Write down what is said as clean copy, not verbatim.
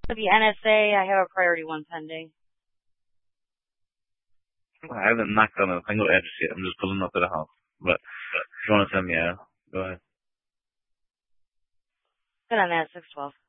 For the NSA, I have a priority one pending. I haven't knocked on a single address yet. I'm just pulling up to the house. But if you want to send me out, go ahead. Good on that, 612.